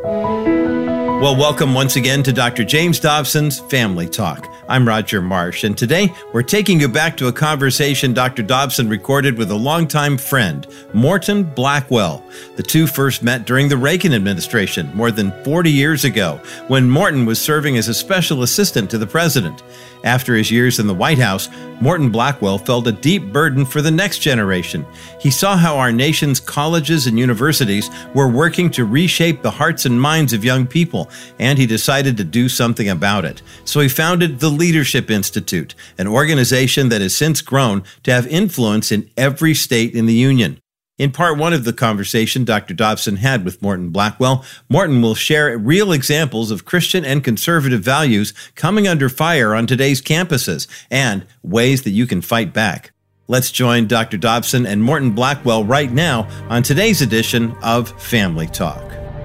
Well, welcome once again to Dr. James Dobson's Family Talk. I'm Roger Marsh, and today we're taking you back to a conversation Dr. Dobson recorded with a longtime friend, Morton Blackwell. The two first met during the Reagan administration more than 40 years ago, when Morton was serving as a special assistant to the president. After his years in the White House, Morton Blackwell felt a deep burden for the next generation. He saw how our nation's colleges and universities were working to reshape the hearts and minds of young people, and he decided to do something about it. So he founded the Leadership Institute, an organization that has since grown to have influence in every state in the Union. In part one of the conversation Dr. Dobson had with Morton Blackwell, Morton will share real examples of Christian and conservative values coming under fire on today's campuses and ways that you can fight back. Let's join Dr. Dobson and Morton Blackwell right now on today's edition of Family Talk.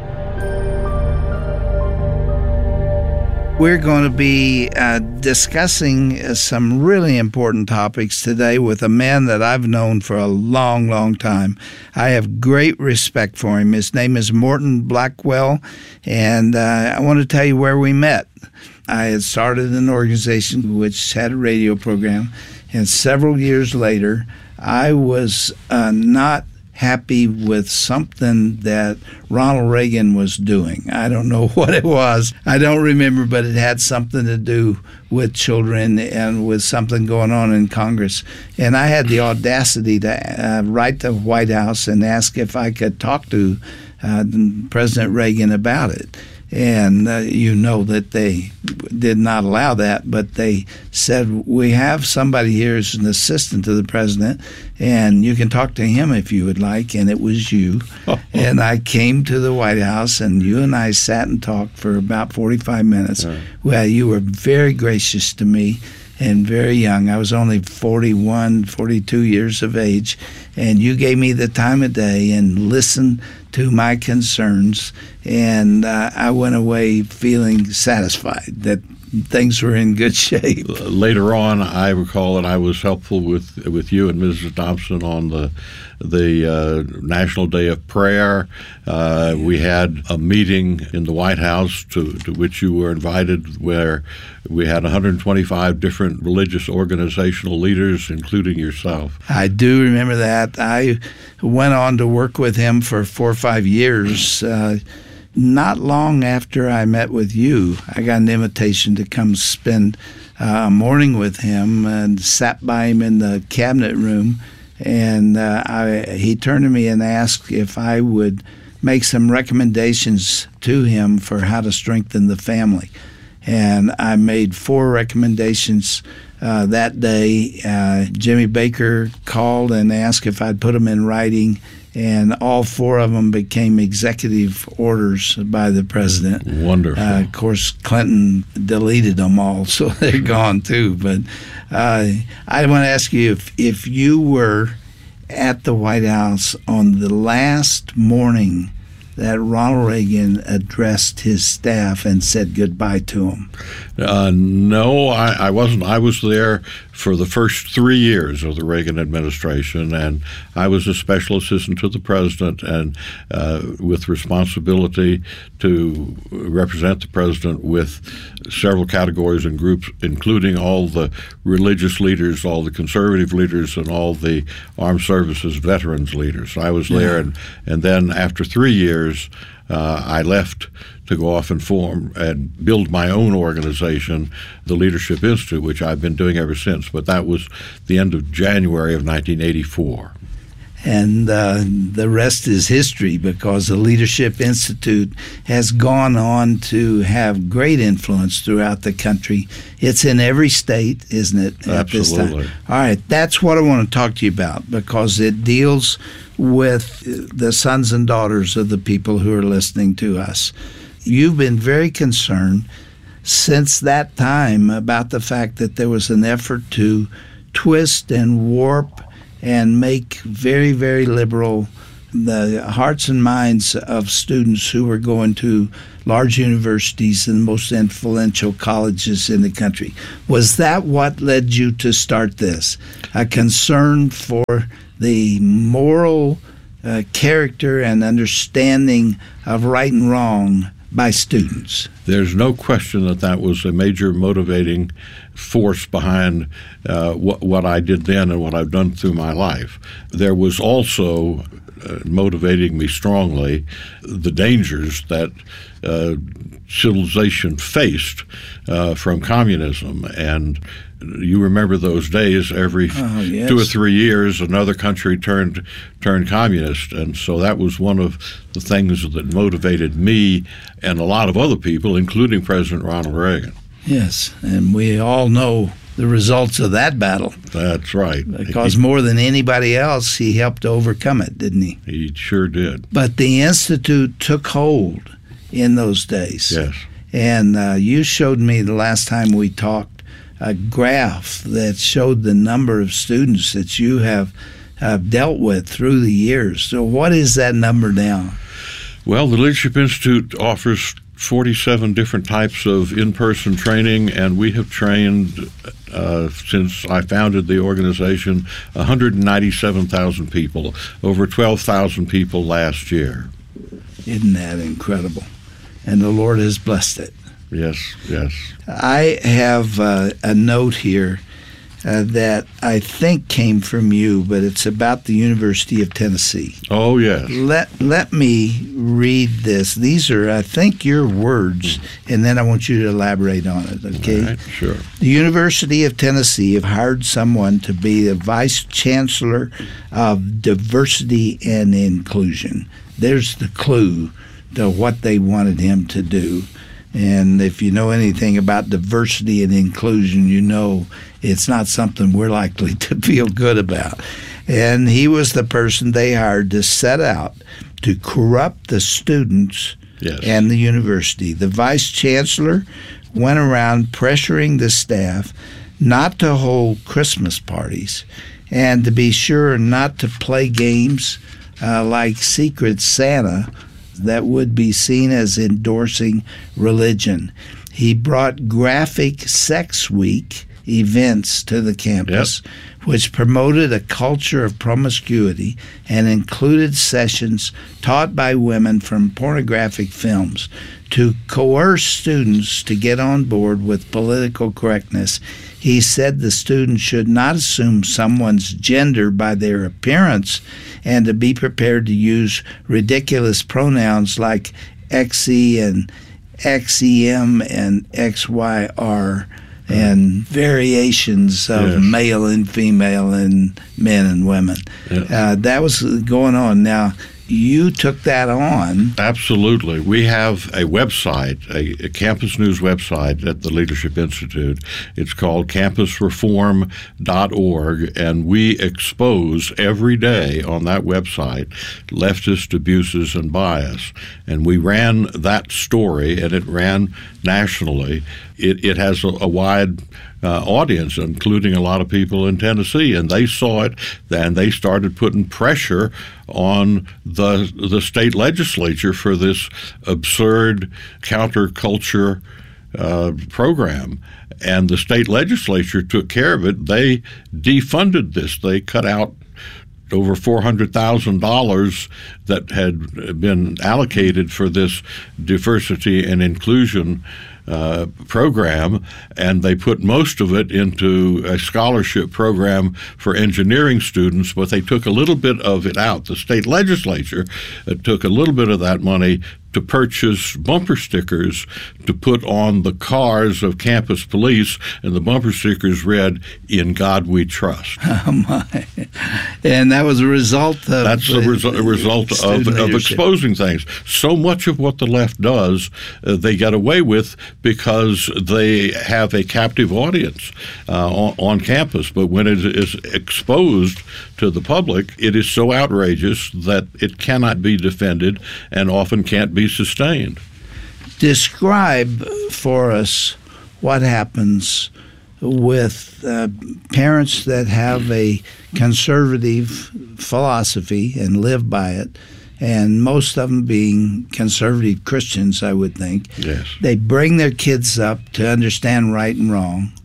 We're going to be discussing some really important topics today with a man that I've known for a long, long time. I have great respect for him. His name is Morton Blackwell, and I want to tell you where we met. I had started an organization which had a radio program, and several years later, I was not happy with something that Ronald Reagan was doing. I don't know what it was. I don't remember, but it had something to do with children and with something going on in Congress. And I had the audacity to write the White House and ask if I could talk to President Reagan about it. And you know that they did not allow that, but they said, we have somebody here as an assistant to the president, and you can talk to him if you would like, and it was you. And I came to the White House, and you and I sat and talked for about 45 minutes. Right. Well, you were very gracious to me and very young. I was only 41, 42 years of age, and you gave me the time of day and listened to my concerns, and I went away feeling satisfied that things were in good shape. Later on, I recall that I was helpful with you and Mrs. Dobson on the National Day of Prayer. We had a meeting in the White House to which you were invited, where we had 125 different religious organizational leaders, including yourself. I do remember that. I went on to work with him for 4 or 5 years. Not long after I met with you, I got an invitation to come spend a morning with him and sat by him in the cabinet room. And he turned to me and asked if I would make some recommendations to him for how to strengthen the family. And I made 4 recommendations that day. Jimmy Baker called and asked if I'd put them in writing, and all 4 of them became executive orders by the president. Wonderful. Of course, Clinton deleted them all, so they're gone too. But I want to ask you if you were at the White House on the last morning that Ronald Reagan addressed his staff and said goodbye to him. No, I wasn't. I was there for the first 3 years of the Reagan administration, and I was a special assistant to the president, and with responsibility to represent the president with several categories and groups, including all the religious leaders, all the conservative leaders, and all the armed services veterans leaders. I was there, and then after 3 years, I left to go off and form and build my own organization, the Leadership Institute, which I've been doing ever since. But that was the end of January of 1984. And the rest is history, because the Leadership Institute has gone on to have great influence throughout the country. It's in every state, isn't it, at this time? Absolutely. All right, that's what I want to talk to you about, because it deals with the sons and daughters of the people who are listening to us. You've been very concerned since that time about the fact that there was an effort to twist and warp and make very, very liberal the hearts and minds of students who were going to large universities and the most influential colleges in the country. Was that what led you to start this? A concern for the moral character and understanding of right and wrong by students. There's no question that was a major motivating force behind what I did then and what I've done through my life. There was also motivating me strongly the dangers that civilization faced from communism. And you remember those days, every 2 or 3 years another country turned communist, and so that was one of the things that motivated me and a lot of other people, including President Ronald Reagan. Yes, and we all know the results of that battle. That's right. Because more than anybody else, he helped to overcome it, didn't he? He sure did. But the Institute took hold in those days. Yes. And you showed me the last time we talked a graph that showed the number of students that you have dealt with through the years. So what is that number now? Well, the Leadership Institute offers 47 different types of in-person training, and we have trained, since I founded the organization, 197,000 people, over 12,000 people last year. Isn't that incredible? And the Lord has blessed it. Yes, yes. I have a note here that I think came from you, but it's about the University of Tennessee. Oh, yes. Let me read this. These are, I think, your words, and then I want you to elaborate on it, okay? All right, sure. The University of Tennessee have hired someone to be the Vice Chancellor of Diversity and Inclusion. There's the clue to what they wanted him to do. And if you know anything about diversity and inclusion, you know it's not something we're likely to feel good about. And he was the person they hired to set out to corrupt the students and the university. The vice chancellor went around pressuring the staff not to hold Christmas parties and to be sure not to play games like Secret Santa that would be seen as endorsing religion. He brought graphic sex week events to the campus, which promoted a culture of promiscuity and included sessions taught by women from pornographic films. To coerce students to get on board with political correctness, he said the students should not assume someone's gender by their appearance and to be prepared to use ridiculous pronouns like XE and XEM and XYR and variations of male and female and men and women. That was going on. Now, you took that on. Absolutely. We have a website, a campus news website at the Leadership Institute. It's called campusreform.org, and we expose every day on that website leftist abuses and bias. And we ran that story, and it ran nationally. It has a wide audience, including a lot of people in Tennessee, and they saw it, and they started putting pressure on the state legislature for this absurd counterculture program. And the state legislature took care of it. They defunded this. They cut out over $400,000 that had been allocated for this diversity and inclusion program, and they put most of it into a scholarship program for engineering students, but they took a little bit of it out. The state legislature took a little bit of that money to purchase bumper stickers to put on the cars of campus police, and the bumper stickers read, "In God We Trust." Oh, my. And that was a result of... That's a result of exposing things. So much of what the left does, they get away with because they have a captive audience on campus. But when it is exposed to the public, it is so outrageous that it cannot be defended and often can't be sustained. Describe for us what happens with parents that have a conservative philosophy and live by it, and most of them being conservative Christians, I would think. Yes. They bring their kids up to understand right and wrong,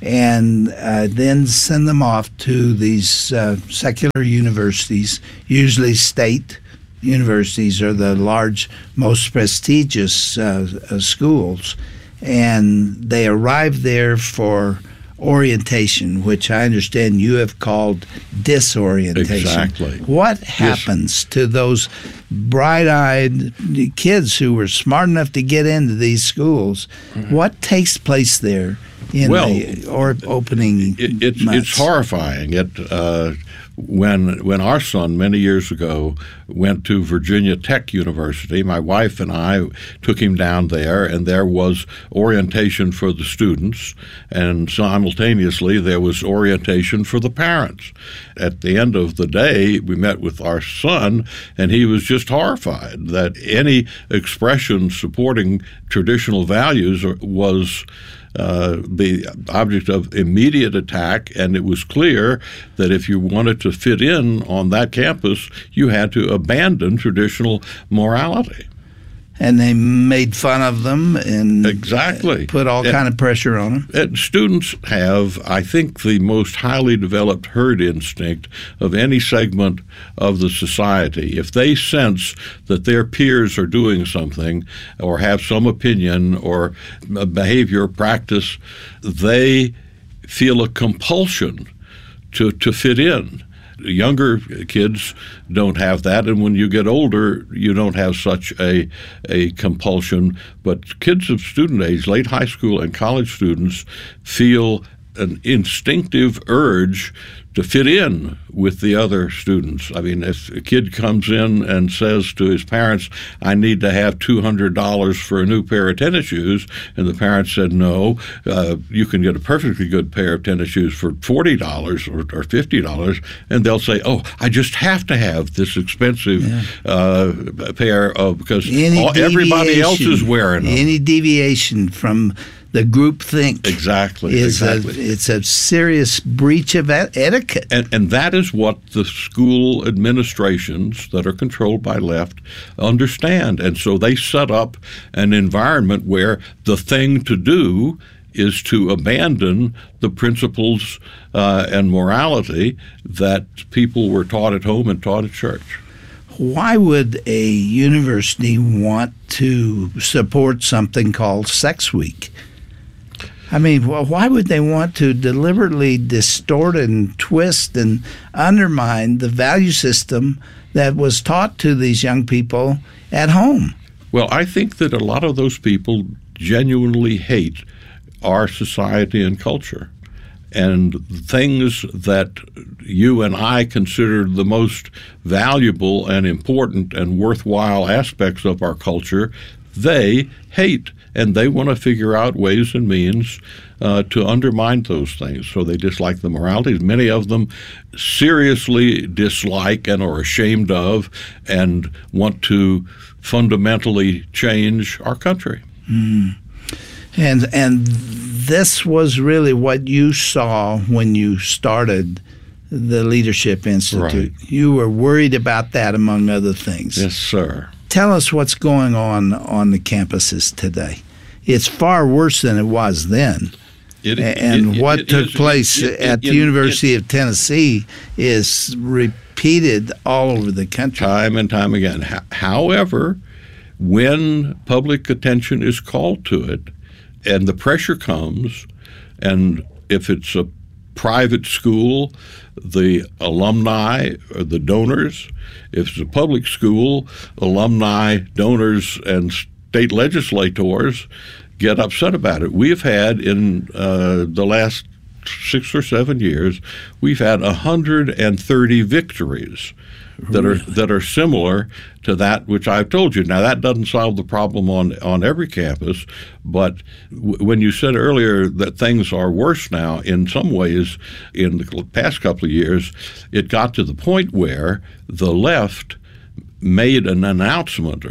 and then send them off to these secular universities. Usually state universities are the large, most prestigious schools, and they arrive there for orientation, which I understand you have called disorientation. Exactly. What happens to those bright-eyed kids who were smart enough to get into these schools? What takes place there in the opening months? It's horrifying. When our son many years ago went to Virginia Tech University, my wife and I took him down there, and there was orientation for the students, and simultaneously there was orientation for the parents. At the end of the day, we met with our son, and he was just horrified that any expression supporting traditional values was the object of immediate attack, and it was clear that if you wanted to fit in on that campus, you had to abandon traditional morality. And they made fun of them and put all kind of pressure on them. And students have, I think, the most highly developed herd instinct of any segment of the society. If they sense that their peers are doing something or have some opinion or behavior or practice, they feel a compulsion to fit in. Younger kids don't have that, and when you get older, you don't have such a compulsion. But kids of student age, late high school and college students, feel an instinctive urge to fit in with the other students. I mean, if a kid comes in and says to his parents, I need to have $200 for a new pair of tennis shoes, and the parents said, no, you can get a perfectly good pair of tennis shoes for $40 or $50, and they'll say, oh, I just have to have this expensive pair of, because everybody else is wearing them. Any deviation from the group think exactly. It's a serious breach of etiquette. And that is what the school administrations that are controlled by left understand. And so they set up an environment where the thing to do is to abandon the principles and morality that people were taught at home and taught at church. Why would a university want to support something called Sex Week? I mean, why would they want to deliberately distort and twist and undermine the value system that was taught to these young people at home? Well, I think that a lot of those people genuinely hate our society and culture. And things that you and I consider the most valuable and important and worthwhile aspects of our culture, they hate. And they want to figure out ways and means to undermine those things. So they dislike the moralities. Many of them seriously dislike and are ashamed of and want to fundamentally change our country. Mm. And this was really what you saw when you started the Leadership Institute. Right. You were worried about that, among other things. Yes, sir. Tell us what's going on the campuses today. It's far worse than it was then. What took place at the University of Tennessee is repeated all over the country. Time and time again. However, when public attention is called to it and the pressure comes, and if it's a private school, the alumni or the donors. If it's a public school, alumni, donors, and state legislators get upset about it. We've had in the last 6 or 7 years, we've had 130 victories that are similar to that which I've told you. Now, that doesn't solve the problem on every campus, but when you said earlier that things are worse now, in some ways, in the past couple of years, it got to the point where the left made announcements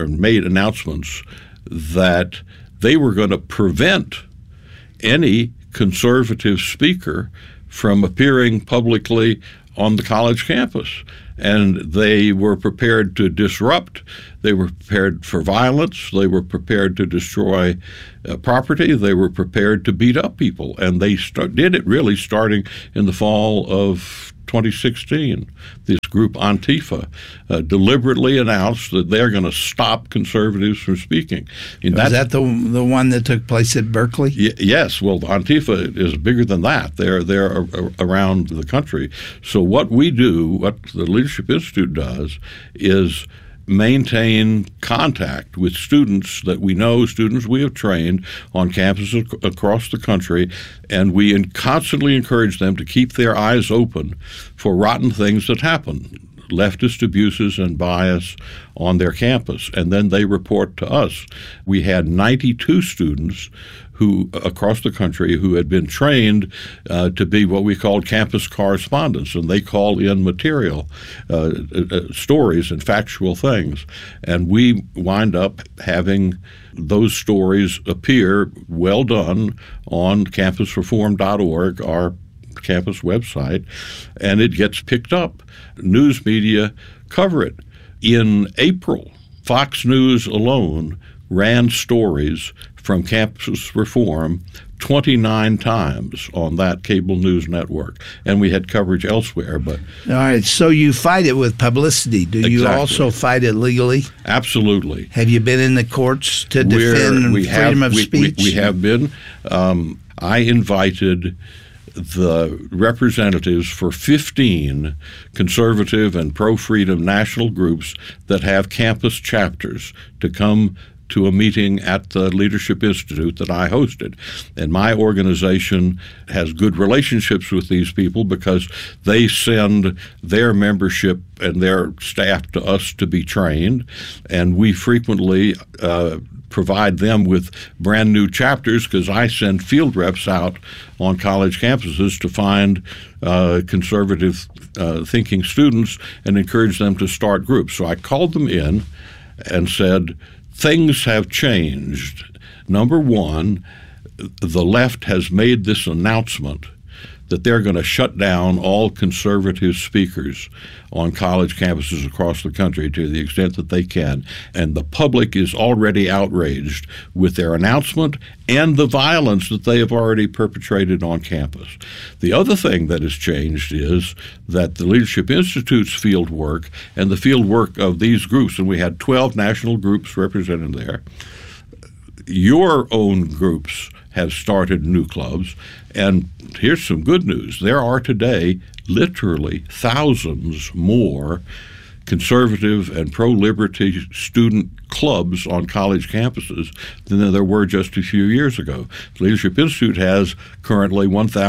that they were going to prevent any conservative speaker from appearing publicly on the college campus. and they were prepared to disrupt. They were prepared for violence. They were prepared to destroy property. They were prepared to beat up people, and they did it really starting in the fall of 2016. This group Antifa deliberately announced that they're going to stop conservatives from speaking. Is that the one that took place at Berkeley? Yes. Well, Antifa is bigger than that. They're around the country. So what we do, what the Leadership Institute does, is maintain contact with students that we know, students we have trained on campuses across the country, and we constantly encourage them to keep their eyes open for rotten things that happen, leftist abuses and bias on their campus, and then they report to us. We had 92 students who across the country who had been trained to be what we called campus correspondents, and they call in material, stories and factual things. And we wind up having those stories appear well done on campusreform.org, our campus website, and it gets picked up. News media cover it. In April, Fox News alone ran stories from Campus Reform 29 times on that cable news network, and we had coverage elsewhere. But all right, so you fight it with publicity. Do you also fight it legally? Absolutely. Have you been in the courts to defend freedom of speech? We have been. I invited the representatives for 15 conservative and pro-freedom national groups that have campus chapters to come to a meeting at the Leadership Institute that I hosted. And my organization has good relationships with these people because they send their membership and their staff to us to be trained, and we frequently provide them with brand new chapters because I send field reps out on college campuses to find conservative thinking students and encourage them to start groups. So I called them in and said, things have changed. Number one, the left has made this announcement that they're going to shut down all conservative speakers on college campuses across the country to the extent that they can. And the public is already outraged with their announcement and the violence that they have already perpetrated on campus. The other thing that has changed is that the Leadership Institute's field work and the field work of these groups, and we had 12 national groups represented there, your own groups have started new clubs. And here's some good news. There are today literally thousands more conservative and pro-liberty student clubs on college campuses than there were just a few years ago. The Leadership Institute has currently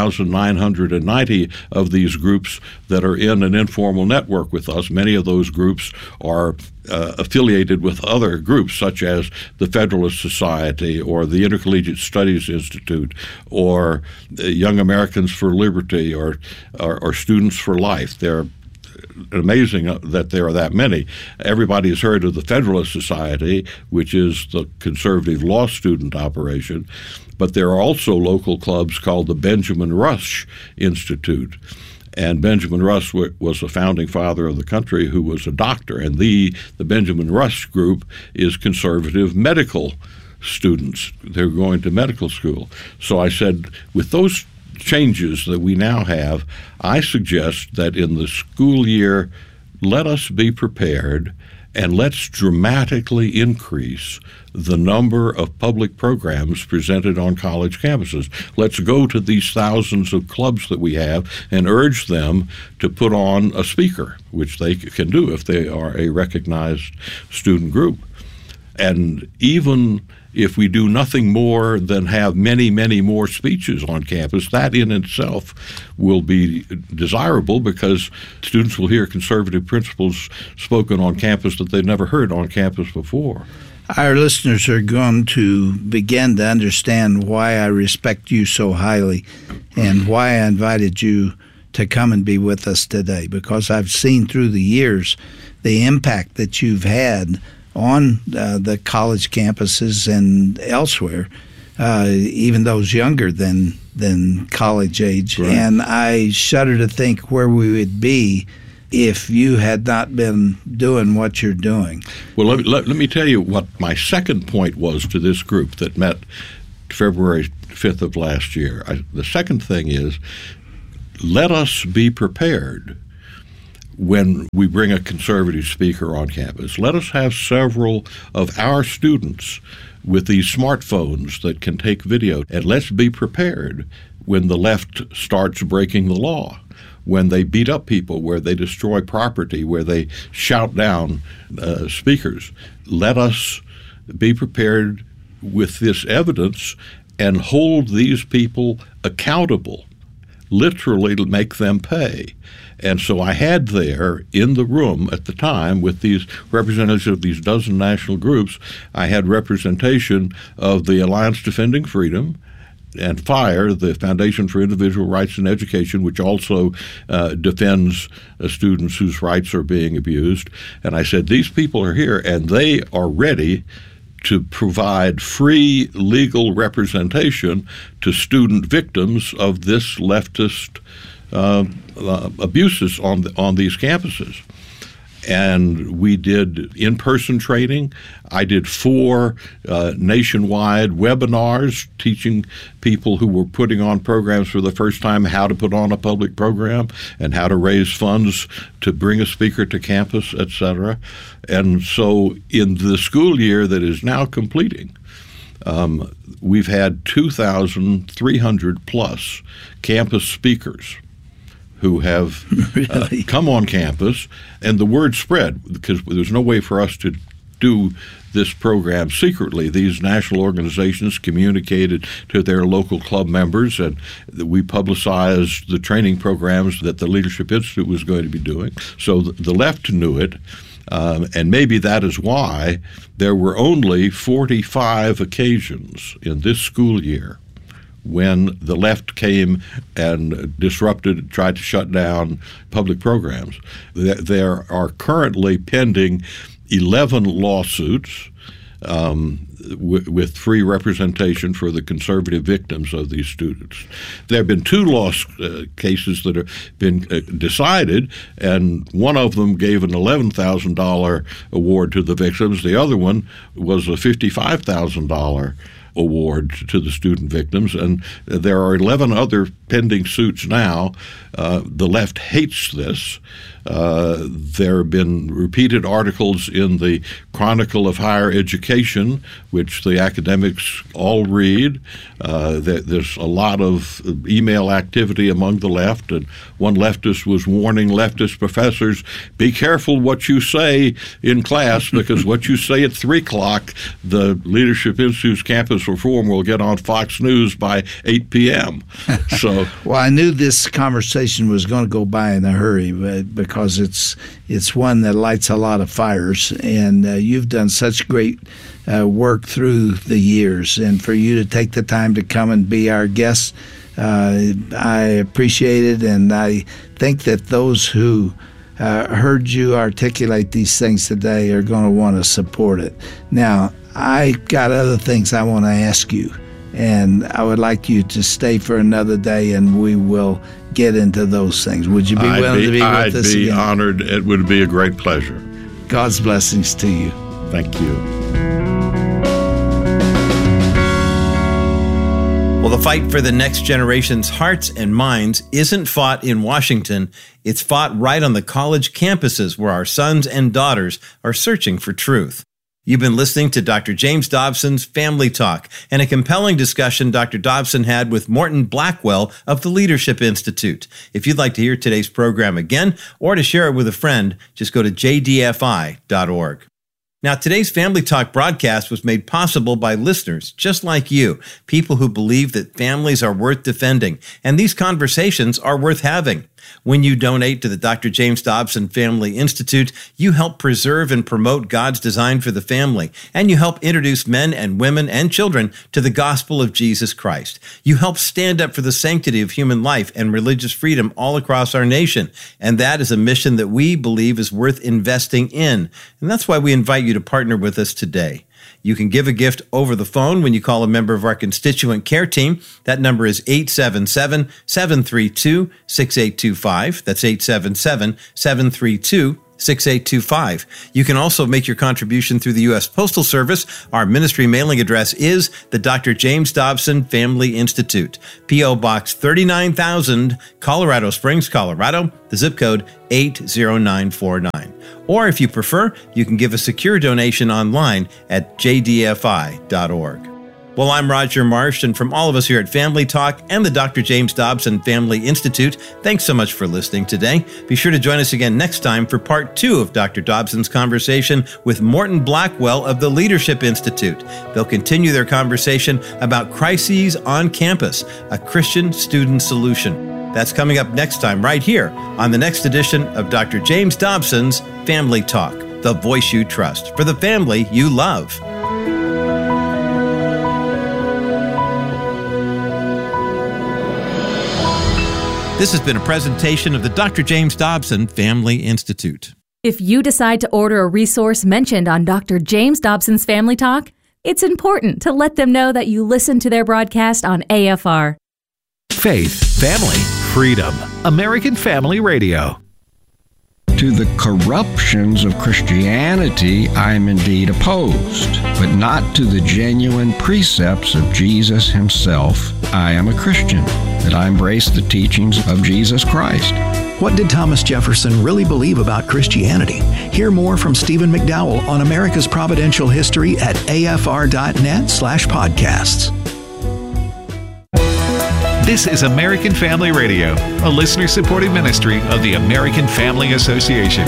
1,990 of these groups that are in an informal network with us. Many of those groups are affiliated with other groups such as the Federalist Society or the Intercollegiate Studies Institute or Young Americans for Liberty or Students for Life. They're amazing that there are that many. Everybody has heard of the Federalist Society, which is the conservative law student operation, but there are also local clubs called the Benjamin Rush Institute. And Benjamin Rush was the founding father of the country, who was a doctor, and the Benjamin Rush group is conservative medical students. They're going to medical school. So I said, with those changes that we now have, I suggest that in the school year, let us be prepared and let's dramatically increase the number of public programs presented on college campuses. Let's go to these thousands of clubs that we have and urge them to put on a speaker, which they can do if they are a recognized student group. And even if we do nothing more than have many, many more speeches on campus, that in itself will be desirable because students will hear conservative principles spoken on campus that they've never heard on campus before. Our listeners are going to begin to understand why I respect you so highly and why I invited you to come and be with us today, because I've seen through the years the impact that you've had on the college campuses and elsewhere, even those younger than college age. Right. And I shudder to think where we would be if you had not been doing what you're doing. Well, let me tell you what my second point was to this group that met February 5th of last year. The second thing is, let us be prepared when we bring a conservative speaker on campus. Let us have several of our students with these smartphones that can take video, and let's be prepared when the left starts breaking the law, when they beat up people, where they destroy property, where they shout down speakers. Let us be prepared with this evidence and hold these people accountable, literally make them pay. And so I had there in the room at the time with these representatives of these dozen national groups, I had representation of the Alliance Defending Freedom and FIRE, the Foundation for Individual Rights in Education, which also defends students whose rights are being abused. And I said, these people are here and they are ready to provide free legal representation to student victims of this leftist abuses on these campuses. And we did in-person training. I did 4 nationwide webinars teaching people who were putting on programs for the first time how to put on a public program and how to raise funds to bring a speaker to campus, et cetera. And so in the school year that is now completing, we've had 2,300 plus campus speakers who have really? Come on campus, and the word spread because there's no way for us to do this program secretly. These national organizations communicated to their local club members, and we publicized the training programs that the Leadership Institute was going to be doing. So the left knew it, and maybe that is why there were only 45 occasions in this school year when the left came and disrupted, tried to shut down public programs. There are currently pending 11 lawsuits with free representation for the conservative victims of these students. There have been 2 cases that have been decided, and one of them gave an $11,000 award to the victims. The other one was a $55,000 award to the student victims, and there are 11 other pending suits now. The left hates this. There have been repeated articles in the Chronicle of Higher Education, which the academics all read. There's a lot of email activity among the left, and one leftist was warning leftist professors, be careful what you say in class, because what you say at 3 o'clock, the Leadership Institute's campus reform will get on Fox News by 8 p.m. So, well, I knew this conversation was going to go by in a hurry, because it's one that lights a lot of fires, and you've done such great work through the years, and for you to take the time to come and be our guest, I appreciate it, and I think that those who heard you articulate these things today are going to want to support it. Now, I got other things I want to ask you, and I would like you to stay for another day, and we will get into those things. Would you be willing to be with us again? I'd be honored. It would be a great pleasure. God's blessings to you. Thank you. Well, the fight for the next generation's hearts and minds isn't fought in Washington. It's fought right on the college campuses where our sons and daughters are searching for truth. You've been listening to Dr. James Dobson's Family Talk and a compelling discussion Dr. Dobson had with Morton Blackwell of the Leadership Institute. If you'd like to hear today's program again or to share it with a friend, just go to jdfi.org. Now, today's Family Talk broadcast was made possible by listeners just like you, people who believe that families are worth defending, and these conversations are worth having. When you donate to the Dr. James Dobson Family Institute, you help preserve and promote God's design for the family, and you help introduce men and women and children to the gospel of Jesus Christ. You help stand up for the sanctity of human life and religious freedom all across our nation, and that is a mission that we believe is worth investing in, and that's why we invite you to partner with us today. You can give a gift over the phone when you call a member of our constituent care team. That number is 877-732-6825. That's 877-732-6825. 6825. You can also make your contribution through the U.S. Postal Service. Our ministry mailing address is the Dr. James Dobson Family Institute, P.O. Box 39,000, Colorado Springs, Colorado, the zip code 80949. Or if you prefer, you can give a secure donation online at jdfi.org. Well, I'm Roger Marsh, and from all of us here at Family Talk and the Dr. James Dobson Family Institute, thanks so much for listening today. Be sure to join us again next time for part 2 of Dr. Dobson's conversation with Morton Blackwell of the Leadership Institute. They'll continue their conversation about crises on campus, a Christian student solution. That's coming up next time right here on the next edition of Dr. James Dobson's Family Talk, the voice you trust for the family you love. This has been a presentation of the Dr. James Dobson Family Institute. If you decide to order a resource mentioned on Dr. James Dobson's Family Talk, it's important to let them know that you listen to their broadcast on AFR. Faith, family, freedom. American Family Radio. To the corruptions of Christianity, I am indeed opposed, but not to the genuine precepts of Jesus himself. I am a Christian, that I embrace the teachings of Jesus Christ. What did Thomas Jefferson really believe about Christianity? Hear more from Stephen McDowell on America's Providential History at afr.net/podcasts. This is American Family Radio, a listener-supported ministry of the American Family Association.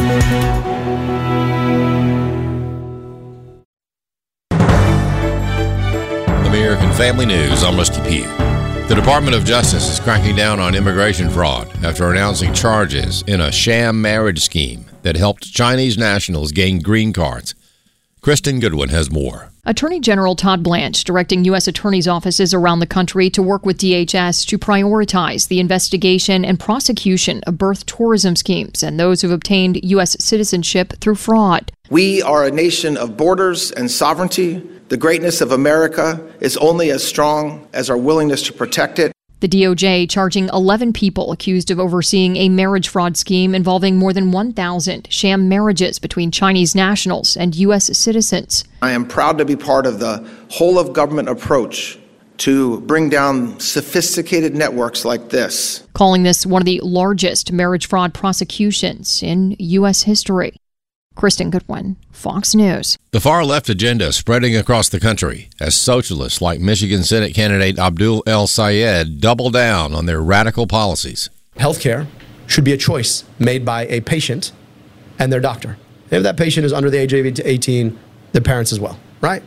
American Family News, I'm Rusty Pugh. The Department of Justice is cracking down on immigration fraud after announcing charges in a sham marriage scheme that helped Chinese nationals gain green cards. Kristen Goodwin has more. Attorney General Todd Blanche directing U.S. attorneys' offices around the country to work with DHS to prioritize the investigation and prosecution of birth tourism schemes and those who've obtained U.S. citizenship through fraud. We are a nation of borders and sovereignty. The greatness of America is only as strong as our willingness to protect it. The DOJ charging 11 people accused of overseeing a marriage fraud scheme involving more than 1,000 sham marriages between Chinese nationals and U.S. citizens. I am proud to be part of the whole-of-government approach to bring down sophisticated networks like this. Calling this one of the largest marriage fraud prosecutions in U.S. history. Kristen Goodwin, Fox News. The far-left agenda is spreading across the country as socialists like Michigan Senate candidate Abdul El-Sayed double down on their radical policies. Healthcare should be a choice made by a patient and their doctor. If that patient is under the age of 18, the parents as well, right?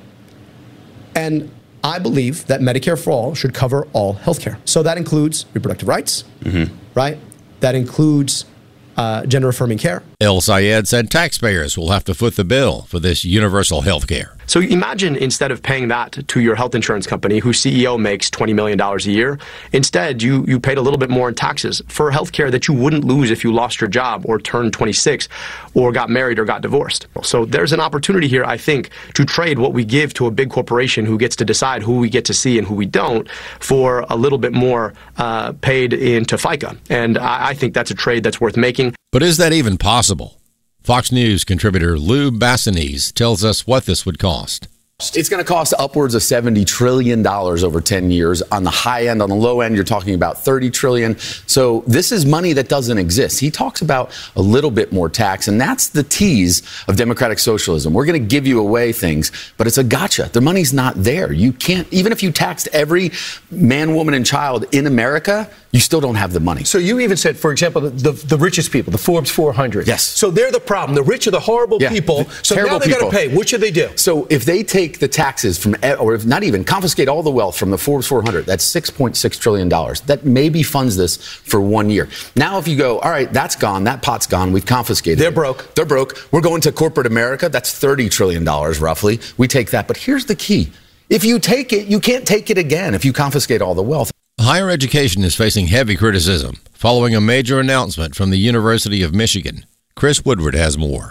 And I believe that Medicare for All should cover all healthcare. So that includes reproductive rights, right? That includes gender-affirming care. El-Sayed said taxpayers will have to foot the bill for this universal health care. So imagine instead of paying that to your health insurance company whose CEO makes $20 million a year, instead you paid a little bit more in taxes for health care that you wouldn't lose if you lost your job or turned 26 or got married or got divorced. So there's an opportunity here, I think, to trade what we give to a big corporation who gets to decide who we get to see and who we don't for a little bit more paid into FICA. And I think that's a trade that's worth making. But is that even possible? Fox News contributor Lou Bassanese tells us what this would cost. It's going to cost upwards of $70 trillion over 10 years. On the high end, on the low end, you're talking about $30 trillion. So this is money that doesn't exist. He talks about a little bit more tax, and that's the tease of democratic socialism. We're going to give you away things, but it's a gotcha. The money's not there. You can't, even if you taxed every man, woman, and child in America, you still don't have the money. So you even said, for example, the richest people, the Forbes 400. Yes. So they're the problem. The rich are the horrible people. So now they got to pay. What should they do? So if they take the taxes from, or if not even, confiscate all the wealth from the Forbes 400, that's $6.6 trillion. That maybe funds this for 1 year. Now if you go, all right, that's gone, that pot's gone, we've confiscated They're it. broke. They're broke. We're going to corporate America. That's $30 trillion roughly. We take that. But here's the key. If you take it, you can't take it again if you confiscate all the wealth. Higher education is facing heavy criticism following a major announcement from the University of Michigan. Chris Woodward has more.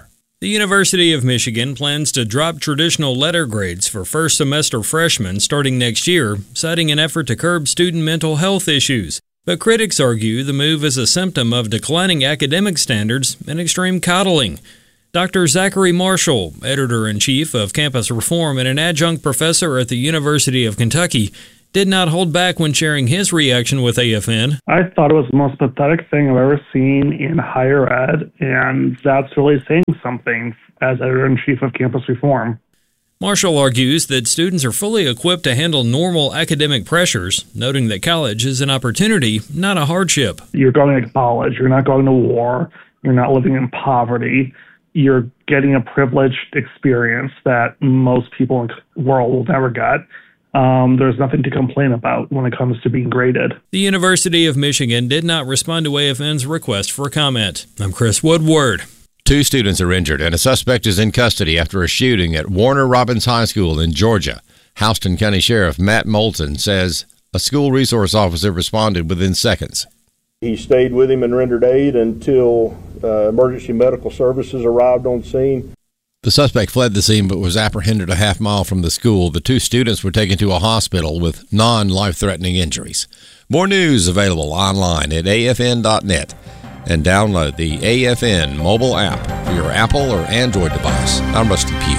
The University of Michigan plans to drop traditional letter grades for first-semester freshmen starting next year, citing an effort to curb student mental health issues. But critics argue the move is a symptom of declining academic standards and extreme coddling. Dr. Zachary Marshall, editor-in-chief of Campus Reform and an adjunct professor at the University of Kentucky, did not hold back when sharing his reaction with AFN. I thought it was the most pathetic thing I've ever seen in higher ed, and that's really saying something as editor-in-chief of Campus Reform. Marshall argues that students are fully equipped to handle normal academic pressures, noting that college is an opportunity, not a hardship. You're going to college, you're not going to war, you're not living in poverty, you're getting a privileged experience that most people in the world will never get. There's nothing to complain about when it comes to being graded. The University of Michigan did not respond to AFN's request for comment. I'm Chris Woodward. 2 students are injured and a suspect is in custody after a shooting at Warner Robins High School in Georgia. Houston County Sheriff Matt Moulton says a school resource officer responded within seconds. He stayed with him and rendered aid until emergency medical services arrived on scene. The suspect fled the scene but was apprehended a half mile from the school. The 2 students were taken to a hospital with non-life-threatening injuries. More news available online at afn.net and download the AFN mobile app for your Apple or Android device. I'm Rusty Pugh.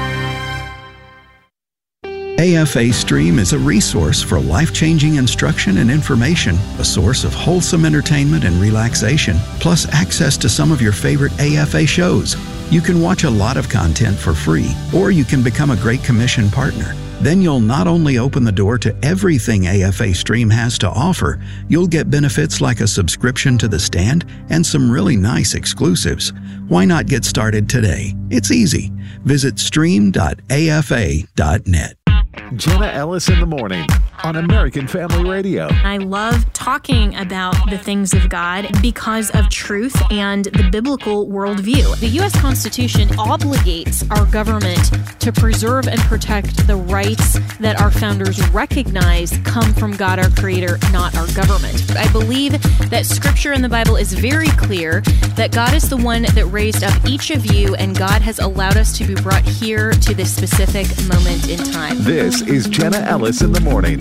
AFA Stream is a resource for life-changing instruction and information, a source of wholesome entertainment and relaxation, plus access to some of your favorite AFA shows. You can watch a lot of content for free, or you can become a Great Commission partner. Then you'll not only open the door to everything AFA Stream has to offer, you'll get benefits like a subscription to The Stand and some really nice exclusives. Why not get started today? It's easy. Visit stream.afa.net. Jenna Ellis in the morning on American Family Radio. I love talking about the things of God because of truth and the biblical worldview. The U.S. Constitution obligates our government to preserve and protect the rights that our founders recognize come from God, our Creator, not our government. I believe that Scripture in the Bible is very clear that God is the one that raised up each of you, and God has allowed us to be brought here to this specific moment in time. This is Jenna Ellis in the morning.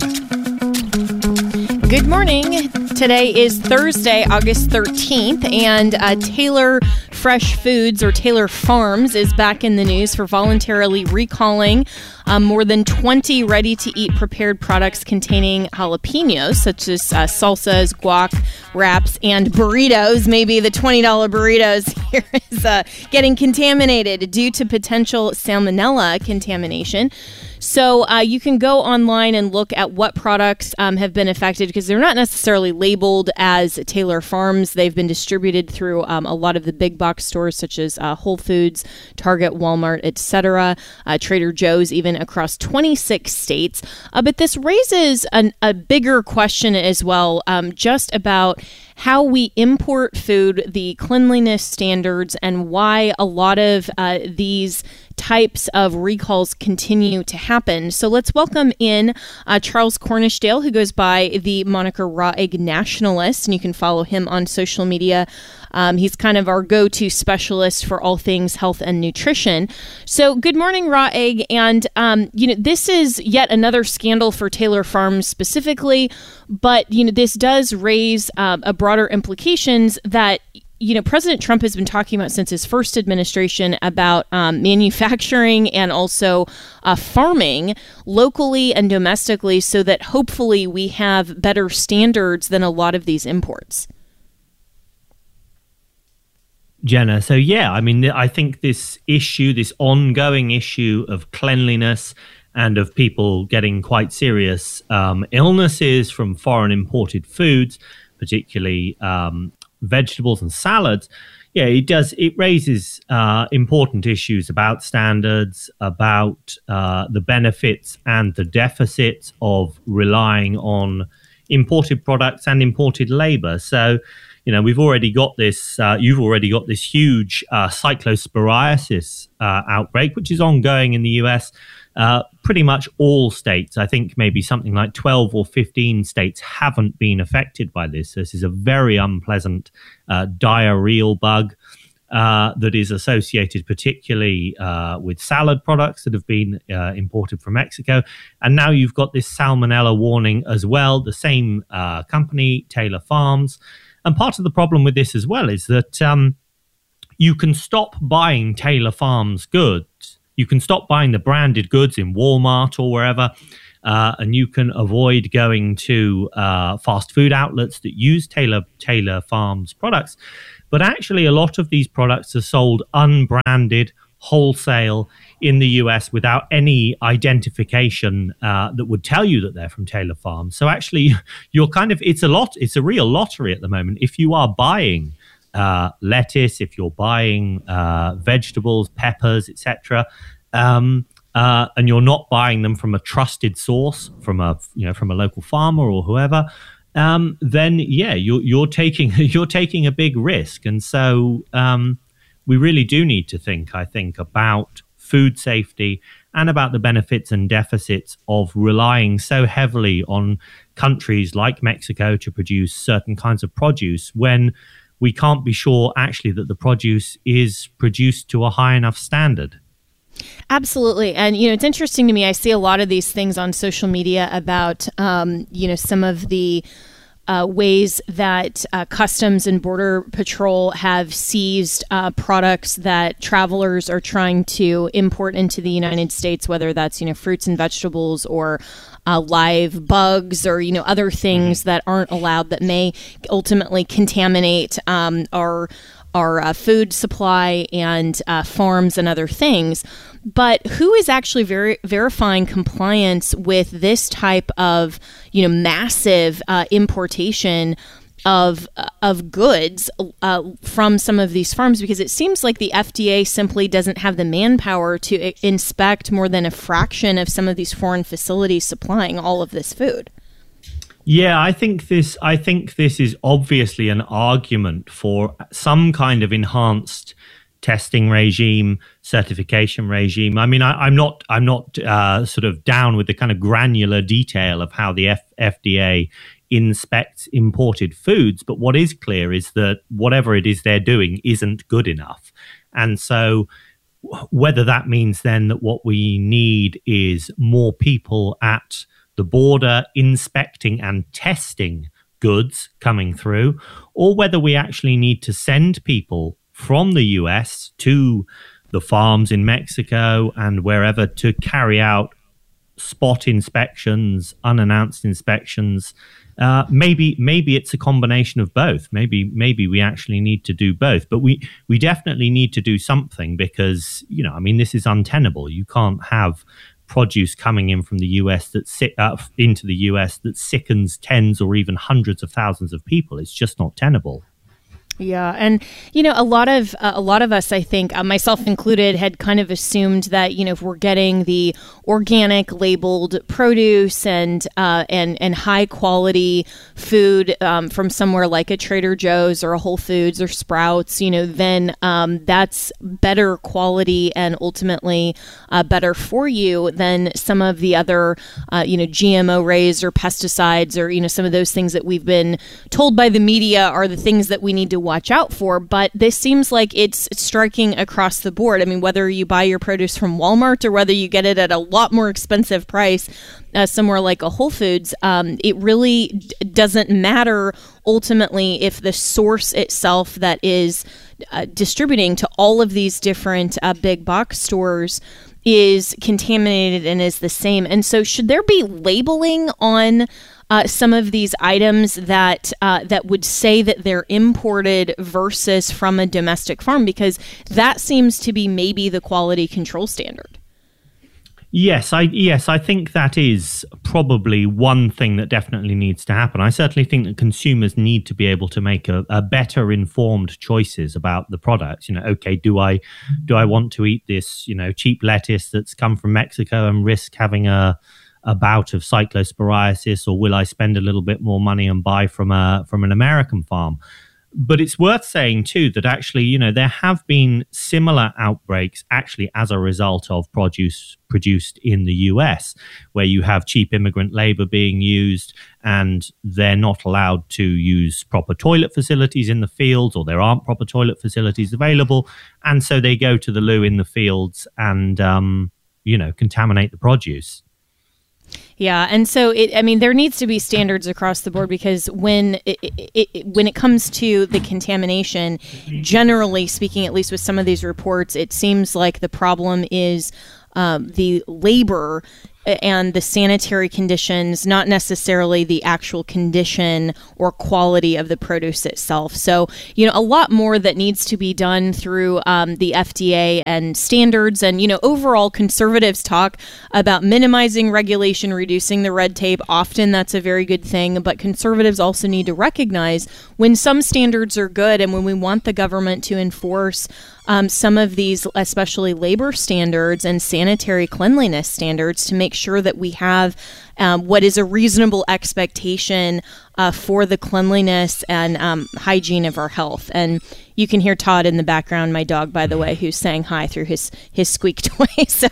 Good morning. Today is Thursday, August 13th, and Taylor Fresh Foods, or Taylor Farms, is back in the news for voluntarily recalling more than 20 ready-to-eat prepared products containing jalapenos, such as salsas, guac, wraps, and burritos. Maybe the $20 burritos here is getting contaminated due to potential salmonella contamination. So you can go online and look at what products have been affected, because they're not necessarily labeled as Taylor Farms. They've been distributed through a lot of the big box stores such as Whole Foods, Target, Walmart, etc., Trader Joe's, even across 26 states. But this raises a bigger question as well, just about how we import food, the cleanliness standards, and why a lot of these types of recalls continue to happen. So let's welcome in Charles Cornishdale, who goes by the moniker Raw Egg Nationalist, and you can follow him on social media. He's kind of our go-to specialist for all things health and nutrition. So good morning, Raw Egg. And, this is yet another scandal for Taylor Farms specifically, but, this does raise a broader implications that President Trump has been talking about since his first administration about manufacturing and also farming locally and domestically, so that hopefully we have better standards than a lot of these imports. Jenna, so I think this ongoing issue of cleanliness and of people getting quite serious illnesses from foreign imported foods, particularly vegetables and salads, it raises important issues about standards, about the benefits and the deficits of relying on imported products and imported labor. So, we've already got this, you've already got this huge cyclosporiasis outbreak, which is ongoing in the US. Pretty much all states, I think maybe something like 12 or 15 states haven't been affected by this. This is a very unpleasant diarrheal bug. that is associated particularly with salad products that have been imported from Mexico. And now you've got this salmonella warning as well, the same company, Taylor Farms. And part of the problem with this as well is that you can stop buying Taylor Farms goods. You can stop buying the branded goods in Walmart or wherever, and you can avoid going to fast food outlets that use Taylor Farms products. But actually, a lot of these products are sold unbranded, wholesale in the US without any identification that would tell you that they're from Taylor Farms. So actually, you're it's a real lottery at the moment. If you are buying lettuce, if you're buying vegetables, peppers, etc., and you're not buying them from a trusted source, from a local farmer or whoever, then you're taking a big risk. And so we really do need to think, I think, about food safety and about the benefits and deficits of relying so heavily on countries like Mexico to produce certain kinds of produce when we can't be sure actually that the produce is produced to a high enough standard. Absolutely. And, it's interesting to me. I see a lot of these things on social media about, some of the ways that Customs and Border Patrol have seized products that travelers are trying to import into the United States, whether that's, fruits and vegetables or live bugs or, other things that aren't allowed that may ultimately contaminate our food supply and farms and other things. But who is actually verifying compliance with this type of, massive importation of goods from some of these farms? Because it seems like the FDA simply doesn't have the manpower to inspect more than a fraction of some of these foreign facilities supplying all of this food. Yeah, I think this is obviously an argument for some kind of enhanced testing regime, certification regime. I mean, I'm not sort of down with the kind of granular detail of how the FDA inspects imported foods, but what is clear is that whatever it is they're doing isn't good enough. And so whether that means then that what we need is more people at the border inspecting and testing goods coming through, or whether we actually need to send people from the US to the farms in Mexico and wherever to carry out spot inspections, unannounced inspections. Maybe it's a combination of both. Maybe we actually need to do both. But we definitely need to do something because, this is untenable. You can't have produce coming in from the US into the US that sickens tens or even hundreds of thousands of people. It's just not tenable. Yeah, and a lot of us, I think, myself included, had kind of assumed that if we're getting the organic labeled produce and high quality food from somewhere like a Trader Joe's or a Whole Foods or Sprouts, then that's better quality and ultimately better for you than some of the other GMO raised or pesticides or some of those things that we've been told by the media are the things that we need to watch out for. But this seems like it's striking across the board. I mean, whether you buy your produce from Walmart or whether you get it at a lot more expensive price somewhere like a Whole Foods, it really doesn't matter ultimately if the source itself that is distributing to all of these different big box stores is contaminated and is the same. And so should there be labeling on some of these items that would say that they're imported versus from a domestic farm? Because that seems to be maybe the quality control standard. Yes, I think that is probably one thing that definitely needs to happen. I certainly think that consumers need to be able to make a better informed choices about the products. Okay, do I want to eat this, cheap lettuce that's come from Mexico and risk having a bout of cyclosporiasis, or will I spend a little bit more money and buy from an American farm? But it's worth saying, too, that actually, there have been similar outbreaks actually as a result of produce produced in the US, where you have cheap immigrant labor being used and they're not allowed to use proper toilet facilities in the fields, or there aren't proper toilet facilities available. And so they go to the loo in the fields and, contaminate the produce. Yeah, and so there needs to be standards across the board, because when it comes to the contamination, generally speaking, at least with some of these reports, it seems like the problem is the labor and the sanitary conditions, not necessarily the actual condition or quality of the produce itself. So, a lot more that needs to be done through the FDA and standards. And, overall, conservatives talk about minimizing regulation, reducing the red tape. Often that's a very good thing. But conservatives also need to recognize when some standards are good and when we want the government to enforce some of these, especially labor standards and sanitary cleanliness standards, to make sure that we have what is a reasonable expectation for the cleanliness and hygiene of our health. And you can hear Todd in the background, my dog, by the way, who's saying hi through his squeak toy.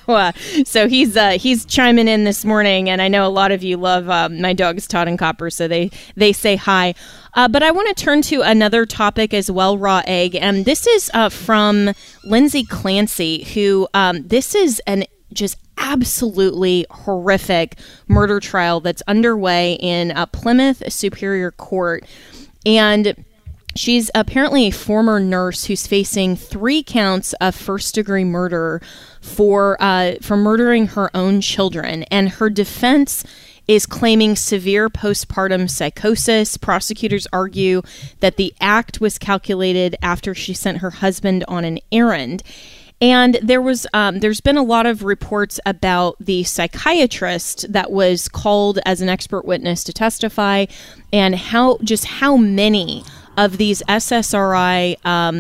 So he's chiming in this morning, and I know a lot of you love my dogs, Todd and Copper, so they say hi. But I want to turn to another topic as well, Raw Egg, and this is from Lindsay Clancy, who this is an just absolutely horrific murder trial that's underway in Plymouth Superior Court. And she's apparently a former nurse who's facing 3 counts of first-degree murder for murdering her own children. And her defense is claiming severe postpartum psychosis. Prosecutors argue that the act was calculated after she sent her husband on an errand. And there's been a lot of reports about the psychiatrist that was called as an expert witness to testify, and how many of these SSRI,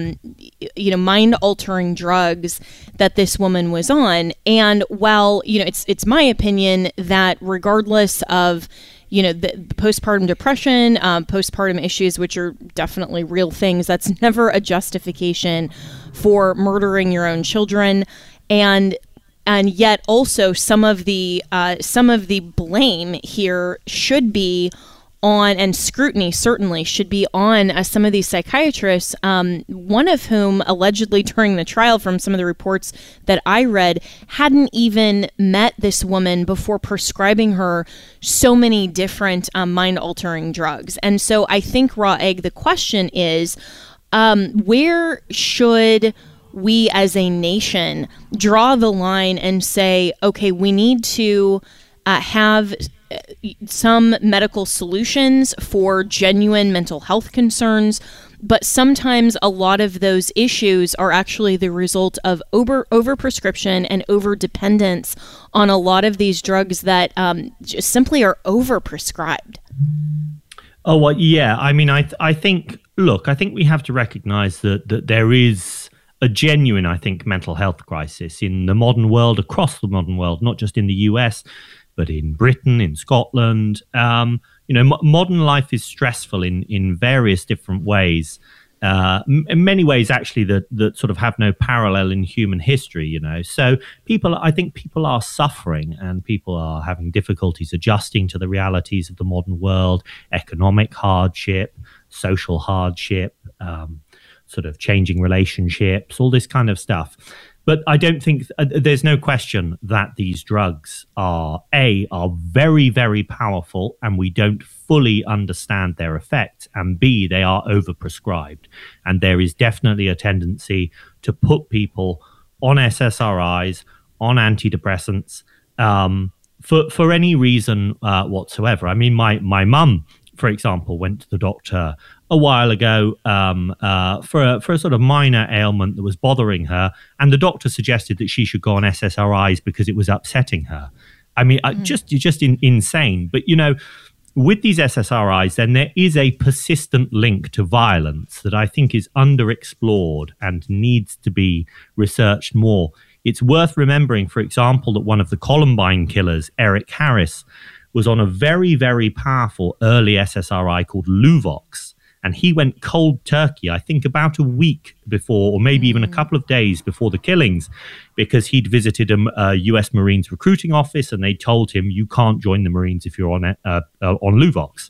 mind-altering drugs that this woman was on. And while, it's my opinion that regardless of, the postpartum depression, postpartum issues, which are definitely real things, that's never a justification for murdering your own children. And yet also some of the blame here should be on, and scrutiny certainly should be on some of these psychiatrists, one of whom allegedly during the trial, from some of the reports that I read, hadn't even met this woman before prescribing her so many different mind-altering drugs. And so I think, Raw Egg, the question is, where should we as a nation draw the line and say, okay, we need to have some medical solutions for genuine mental health concerns, but sometimes a lot of those issues are actually the result of overprescription and overdependence on a lot of these drugs that just simply are overprescribed. Oh, well, yeah. I mean, I think we have to recognize that there is a genuine, mental health crisis in the modern world, across the modern world, not just in the US, but in Britain, in Scotland. Modern life is stressful in various different ways. In many ways, actually, that sort of have no parallel in human history. So I think people are suffering, and people are having difficulties adjusting to the realities of the modern world: economic hardship, social hardship, sort of changing relationships, all this kind of stuff. But I don't think there's no question that these drugs are very, very powerful, and we don't fully understand their effects, and B, they are overprescribed. And there is definitely a tendency to put people on SSRIs, on antidepressants, for any reason whatsoever. I mean, my mum, for example, went to the doctor a while ago for a sort of minor ailment that was bothering her, and the doctor suggested that she should go on SSRIs because it was upsetting her. I mean, just insane. But with these SSRIs, then there is a persistent link to violence that I think is underexplored and needs to be researched more. It's worth remembering, for example, that one of the Columbine killers, Eric Harris, was on a very, very powerful early SSRI called Luvox. And he went cold turkey, I think about a week before, or maybe even a couple of days before the killings, because he'd visited a U.S. Marines recruiting office, and they told him, you can't join the Marines if you're on Luvox.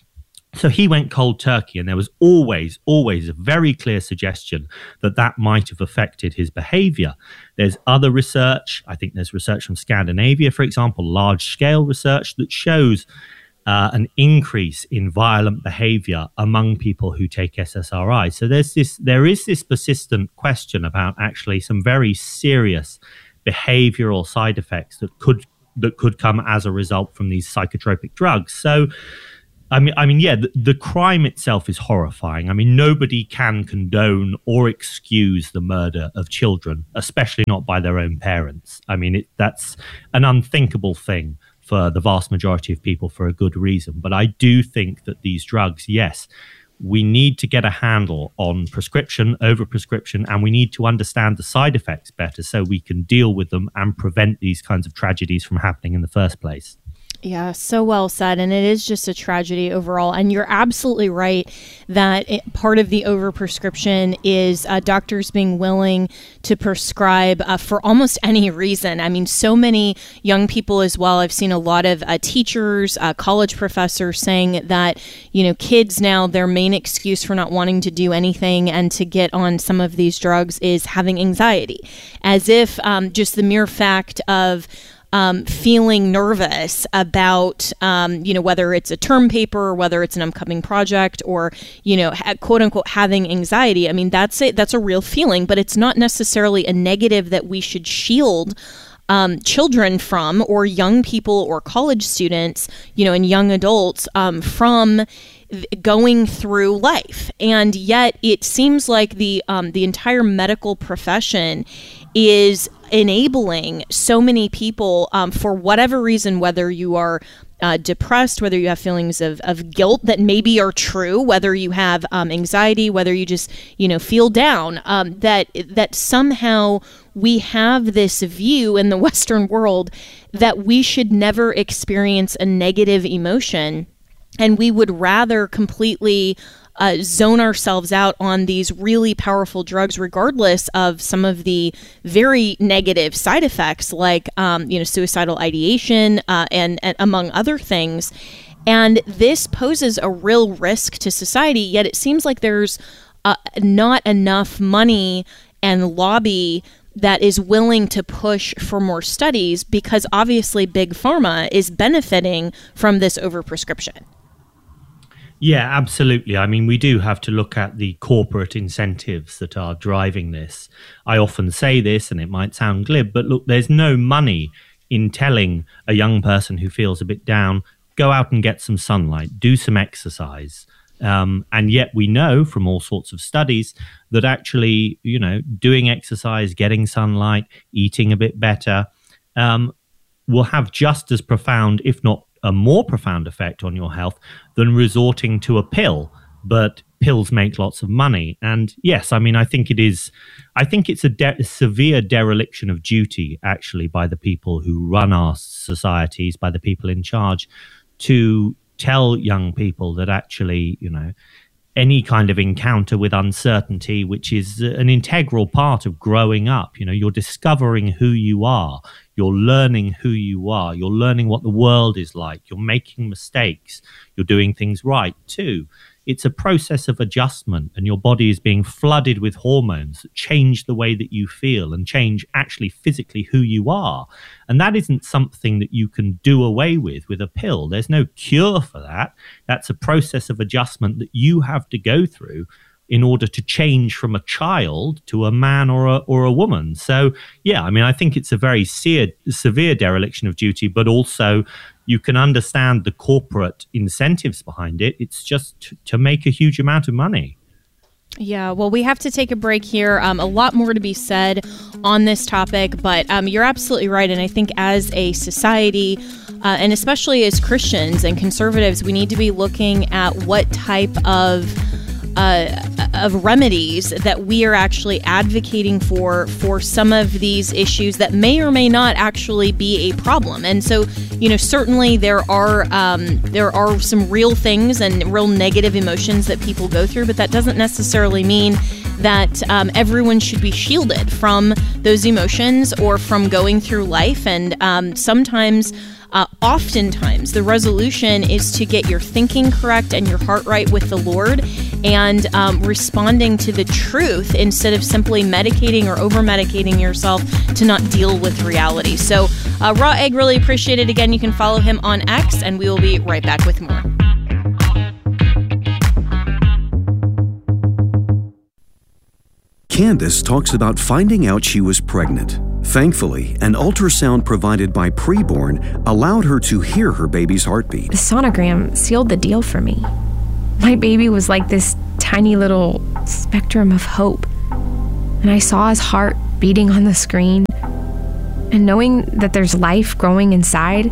So he went cold turkey, and there was always a very clear suggestion that might have affected his behavior. There's other research. I think there's research from Scandinavia, for example, large-scale research that shows an increase in violent behavior among people who take SSRIs. So there is this persistent question about actually some very serious behavioral side effects that could come as a result from these psychotropic drugs. So, I mean, yeah, the crime itself is horrifying. I mean, nobody can condone or excuse the murder of children, especially not by their own parents. I mean, that's an unthinkable thing for the vast majority of people for a good reason. But I do think that these drugs, yes, we need to get a handle on prescription, overprescription, and we need to understand the side effects better so we can deal with them and prevent these kinds of tragedies from happening in the first place. Yeah, so well said. And it is just a tragedy overall. And you're absolutely right that part of the overprescription is doctors being willing to prescribe for almost any reason. I mean, so many young people as well. I've seen a lot of teachers, college professors saying that, kids now, their main excuse for not wanting to do anything and to get on some of these drugs is having anxiety, as if just the mere fact of feeling nervous about, whether it's a term paper or whether it's an upcoming project or, quote unquote, having anxiety. I mean, that's a real feeling, but it's not necessarily a negative that we should shield children from, or young people or college students, and young adults from going through life. And yet it seems like the entire medical profession is enabling so many people for whatever reason, whether you are depressed, whether you have feelings of guilt that maybe are true, whether you have anxiety, whether you just feel down, that somehow we have this view in the Western world that we should never experience a negative emotion, and we would rather completely zone ourselves out on these really powerful drugs, regardless of some of the very negative side effects, like suicidal ideation and among other things. And this poses a real risk to society. Yet it seems like there's not enough money and lobby that is willing to push for more studies, because obviously Big Pharma is benefiting from this overprescription. Yeah, absolutely. I mean, we do have to look at the corporate incentives that are driving this. I often say this, and it might sound glib, but look, there's no money in telling a young person who feels a bit down, go out and get some sunlight, do some exercise. And yet we know from all sorts of studies that actually, doing exercise, getting sunlight, eating a bit better, will have just as profound, if not a more profound effect on your health than resorting to a pill. But pills make lots of money. And yes, I mean, I think it's a severe dereliction of duty, actually, by the people who run our societies, by the people in charge, to tell young people that actually, any kind of encounter with uncertainty, which is an integral part of growing up. You're discovering who you are. You're learning who you are. You're learning what the world is like. You're making mistakes. You're doing things right too. It's a process of adjustment, and your body is being flooded with hormones that change the way that you feel and change actually physically who you are. And that isn't something that you can do away with a pill. There's no cure for that. That's a process of adjustment that you have to go through in order to change from a child to a man or a woman. So, yeah, I mean, I think it's a very severe dereliction of duty, but also you can understand the corporate incentives behind it. It's just to make a huge amount of money. Yeah, well, we have to take a break here. A lot more to be said on this topic, but you're absolutely right. And I think as a society, and especially as Christians and conservatives, we need to be looking at what type of remedies that we are actually advocating for some of these issues that may or may not actually be a problem. And so, certainly there are some real things and real negative emotions that people go through, but that doesn't necessarily mean that everyone should be shielded from those emotions or from going through life. And oftentimes, the resolution is to get your thinking correct and your heart right with the Lord, and responding to the truth instead of simply medicating or over-medicating yourself to not deal with reality. So, Raw Egg, really appreciate it. Again, you can follow him on X, and we will be right back with more. Candace talks about finding out she was pregnant. Thankfully, an ultrasound provided by Preborn allowed her to hear her baby's heartbeat. The sonogram sealed the deal for me. My baby was like this tiny little spectrum of hope. And I saw his heart beating on the screen. And knowing that there's life growing inside,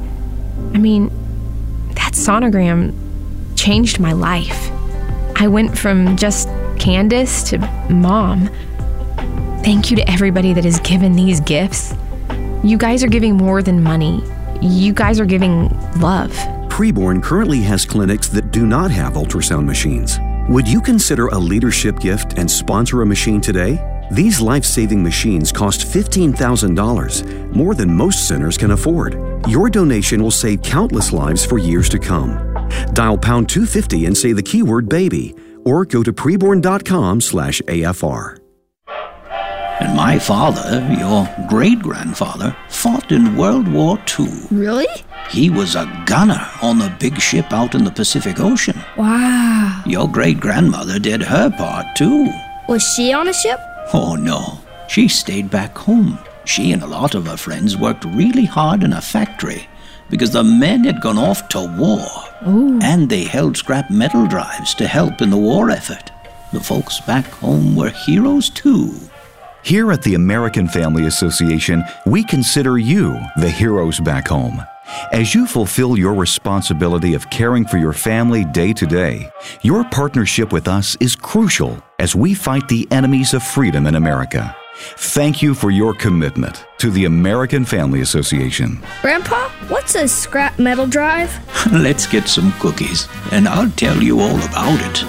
that sonogram changed my life. I went from just Candace to mom. Thank you to everybody that has given these gifts. You guys are giving more than money. You guys are giving love. Preborn currently has clinics that do not have ultrasound machines. Would you consider a leadership gift and sponsor a machine today? These life-saving machines cost $15,000, more than most centers can afford. Your donation will save countless lives for years to come. Dial pound 250 and say the keyword baby, or go to preborn.com/AFR. And my father, your great-grandfather, fought in World War II. Really? He was a gunner on the big ship out in the Pacific Ocean. Wow. Your great-grandmother did her part, too. Was she on a ship? Oh, no. She stayed back home. She and a lot of her friends worked really hard in a factory because the men had gone off to war. Ooh. And they held scrap metal drives to help in the war effort. The folks back home were heroes, too. Here at the American Family Association, we consider you the heroes back home. As you fulfill your responsibility of caring for your family day to day, your partnership with us is crucial as we fight the enemies of freedom in America. Thank you for your commitment to the American Family Association. Grandpa, what's a scrap metal drive? Let's get some cookies, and I'll tell you all about it.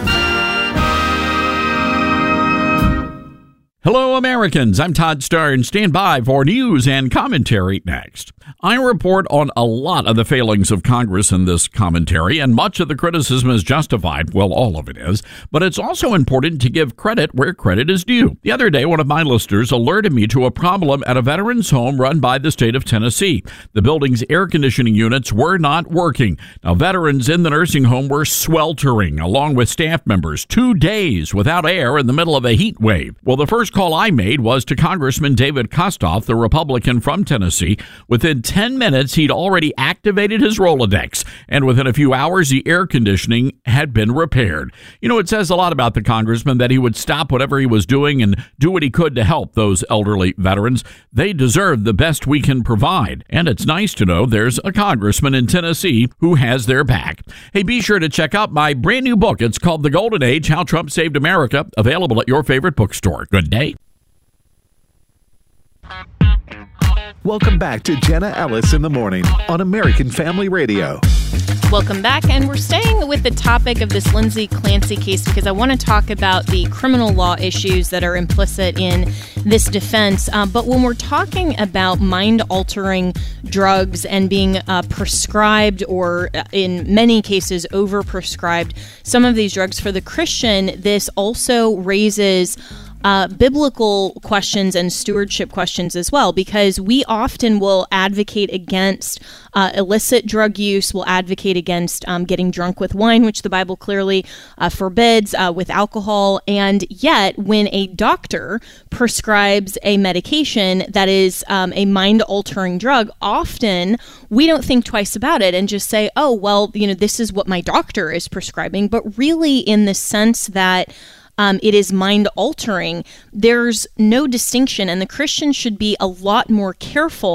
Hello, Americans. I'm Todd Starr, and stand by for news and commentary next. I report on a lot of the failings of Congress in this commentary, and much of the criticism is justified. Well, all of it is. But it's also important to give credit where credit is due. The other day, one of my listeners alerted me to a problem at a veterans home run by the state of Tennessee. The building's air conditioning units were not working. Now, veterans in the nursing home were sweltering, along with staff members, 2 days without air in the middle of a heat wave. Well, the first call I made was to Congressman David Kostoff, the Republican from Tennessee. Within 10 minutes, he'd already activated his Rolodex, and within a few hours, the air conditioning had been repaired. You know, it says a lot about the congressman that he would stop whatever he was doing and do what he could to help those elderly veterans. They deserve the best we can provide, and it's nice to know there's a congressman in Tennessee who has their back. Hey, be sure to check out my brand new book. It's called The Golden Age, How Trump Saved America, available at your favorite bookstore. Good day. Welcome back to Jenna Ellis in the Morning on American Family Radio. Welcome back, and we're staying with the topic of this Lindsay Clancy case because I want to talk about the criminal law issues that are implicit in this defense. But when we're talking about mind-altering drugs and being prescribed or in many cases overprescribed some of these drugs for the Christian, this also raises biblical questions and stewardship questions as well, because we often will advocate against illicit drug use, will advocate against getting drunk with wine, which the Bible clearly forbids, with alcohol, and yet when a doctor prescribes a medication that is a mind-altering drug, often we don't think twice about it and just say, oh, well, this is what my doctor is prescribing, but really in the sense that it is mind-altering, there's no distinction, and the Christian should be a lot more careful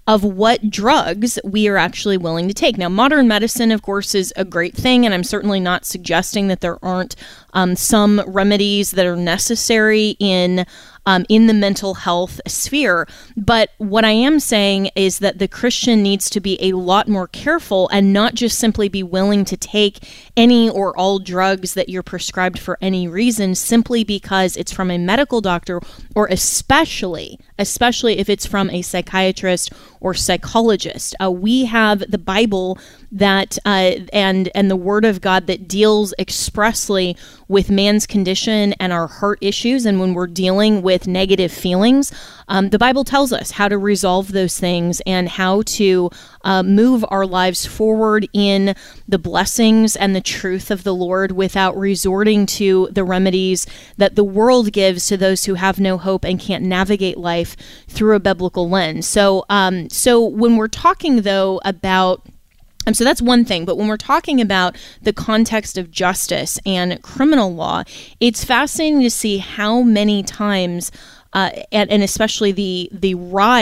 of what drugs we are actually willing to take. Now, modern medicine, of course, is a great thing, and I'm certainly not suggesting that there aren't some remedies that are necessary in the mental health sphere. But what I am saying is that the Christian needs to be a lot more careful and not just simply be willing to take any or all drugs that you're prescribed for any reason simply because it's from a medical doctor, or especially if it's from a psychiatrist or psychologist. We have the Bible that and the Word of God that deals expressly with man's condition and our heart issues. And when we're dealing with negative feelings, the Bible tells us how to resolve those things and how to move our lives forward in the blessings and the truth of the Lord without resorting to the remedies that the world gives to those who have no hope and can't navigate life through a biblical lens. So when we're talking, though, about so that's one thing, but when we're talking about the context of justice and criminal law, it's fascinating to see how many times, and especially the rise